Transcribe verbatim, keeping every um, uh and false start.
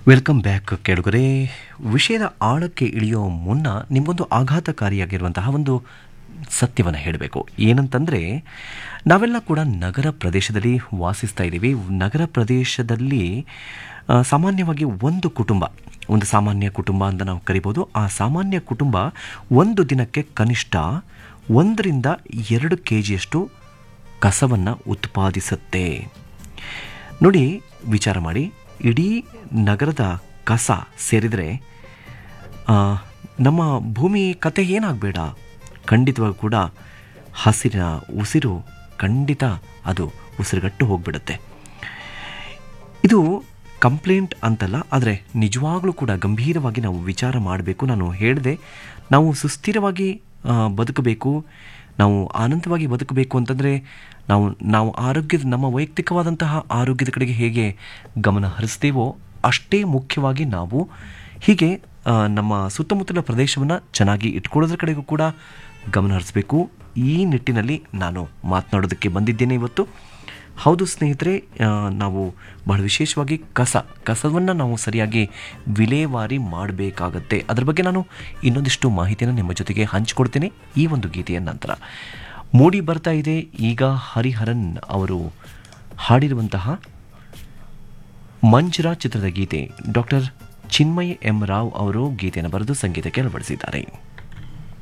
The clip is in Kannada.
ವೆಲ್ಕಮ್ ಬ್ಯಾಕ್ ಕೇಳುಗರೆ. ವಿಷಯದ ಆಳಕ್ಕೆ ಇಳಿಯೋ ಮುನ್ನ ನಿಮಗೊಂದು ಆಘಾತಕಾರಿಯಾಗಿರುವಂತಹ ಒಂದು ಸತ್ಯವನ್ನು ಹೇಳಬೇಕು. ಏನಂತಂದರೆ, ನಾವೆಲ್ಲ ಕೂಡ ನಗರ ಪ್ರದೇಶದಲ್ಲಿ ವಾಸಿಸ್ತಾ ಇದ್ದೀವಿ. ನಗರ ಪ್ರದೇಶದಲ್ಲಿ ಆ, ಸಾಮಾನ್ಯವಾಗಿ ಒಂದು ಕುಟುಂಬ, ಒಂದು ಸಾಮಾನ್ಯ ಕುಟುಂಬ ಅಂತ ನಾವು ಕರಿಬೋದು. ಆ ಸಾಮಾನ್ಯ ಕುಟುಂಬ ಒಂದು ದಿನಕ್ಕೆ ಕನಿಷ್ಠ ಒಂದರಿಂದ ಎರಡು ಕೆ ಜಿಯಷ್ಟು ಕಸವನ್ನು ಉತ್ಪಾದಿಸುತ್ತೆ. ನೋಡಿ, ವಿಚಾರ ಮಾಡಿ, ಇಡೀ ನಗರದ ಕಸ ಸೇರಿದರೆ ನಮ್ಮ ಭೂಮಿ ಕತೆ ಏನಾಗಬೇಡ, ಖಂಡಿತವಾಗಿ ಕೂಡ ಹಸಿರಿನ ಉಸಿರು ಖಂಡಿತ ಅದು ಉಸಿರುಗಟ್ಟು ಹೋಗಿಬಿಡುತ್ತೆ. ಇದು ಕಂಪ್ಲೇಂಟ್ ಅಂತಲ್ಲ, ಆದರೆ ನಿಜವಾಗ್ಲೂ ಕೂಡ ಗಂಭೀರವಾಗಿ ನಾವು ವಿಚಾರ ಮಾಡಬೇಕು. ನಾನು ಹೇಳಿದೆ, ನಾವು ಸುಸ್ಥಿರವಾಗಿ ಆ, ಬದುಕಬೇಕು, ನಾವು ಆನಂದವಾಗಿ ಬದುಕಬೇಕು ಅಂತಂದರೆ ನಾವು ನಾವು ಆರೋಗ್ಯದ ನಮ್ಮ ವೈಯಕ್ತಿಕವಾದಂತಹ ಆರೋಗ್ಯದ ಕಡೆಗೆ ಹೇಗೆ ಗಮನ ಹರಿಸ್ತೀವೋ ಅಷ್ಟೇ ಮುಖ್ಯವಾಗಿ ನಾವು ಹೀಗೆ ಆ, ನಮ್ಮ ಸುತ್ತಮುತ್ತಲ ಪ್ರದೇಶವನ್ನು ಚೆನ್ನಾಗಿ ಇಟ್ಕೊಳ್ಳೋದ್ರ ಕಡೆಗೂ ಕೂಡ ಗಮನ ಹರಿಸಬೇಕು. ಈ ನಿಟ್ಟಿನಲ್ಲಿ ನಾನು ಮಾತನಾಡೋದಕ್ಕೆ ಬಂದಿದ್ದೇನೆ ಇವತ್ತು. ಹೌದು ಸ್ನೇಹಿತರೆ, ಆ, ನಾವು ಬಹಳ ವಿಶೇಷವಾಗಿ ಕಸ ಕಸವನ್ನು ನಾವು ಸರಿಯಾಗಿ ವಿಲೇವಾರಿ ಮಾಡಬೇಕಾಗತ್ತೆ. ಅದರ ಬಗ್ಗೆ ನಾನು ಇನ್ನೊಂದಿಷ್ಟು ಮಾಹಿತಿಯನ್ನು ನಿಮ್ಮ ಜೊತೆಗೆ ಹಂಚಿಕೊಡ್ತೇನೆ ಈ ಒಂದು ಗೀತೆಯ ನಂತರ. ಮೂಡಿ ಬರ್ತಾ ಇದೆ ಈಗ ಹರಿಹರನ್ ಅವರು ಹಾಡಿರುವಂತಹ ಮಂಜುರಾ ಚಿತ್ರದ ಗೀತೆ. ಡಾಕ್ಟರ್ ಚಿನ್ಮಯ್ ಎಂ ರಾವ್ ಅವರು ಗೀತೆಯನ್ನು ಬರೆದು ಸಂಗೀತಕ್ಕೆ ಅಳವಡಿಸಿದ್ದಾರೆ.